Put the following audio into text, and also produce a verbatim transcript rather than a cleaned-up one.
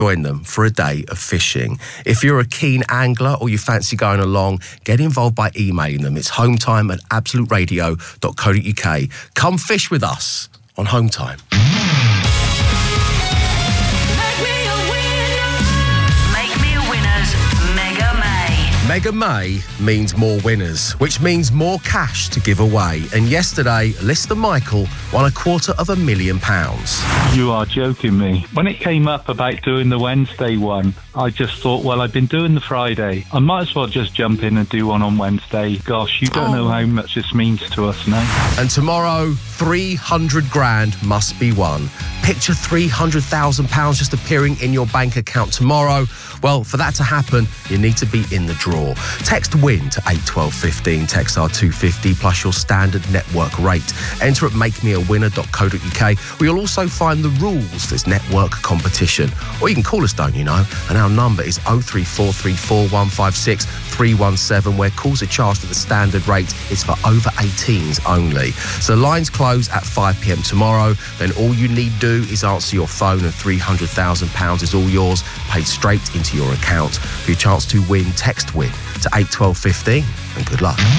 Join them for a day of fishing. If you're a keen angler or you fancy going along, get involved by emailing them. It's hometime at absolute radio dot co dot uk. Come fish with us on Home Time. Mega May means more winners, which means more cash to give away. And yesterday, Lister Michael won a quarter of a million pounds. You are joking me. When it came up about doing the Wednesday one, I just thought, well, I've been doing the Friday. I might as well just jump in and do one on Wednesday. Gosh, you don't oh. know how much this means to us now. And tomorrow, three hundred grand must be won. Picture three hundred thousand pounds just appearing in your bank account tomorrow. Well, for that to happen, you need to be in the draw. Text WIN to eight twelve fifteen, text R two fifty plus your standard network rate. Enter at make me a winner dot co dot uk, where you'll also find the rules for this network competition. Or you can call us, don't you know? And our number is oh three four three four one five six three one seven, where calls are charged at the standard rate. It's for over eighteens only. So lines close at five p m tomorrow. Then all you need do is answer your phone and three hundred thousand pounds is all yours, paid straight into your account. For your chance to win, text WIN to eight twelve fifteen, and good luck.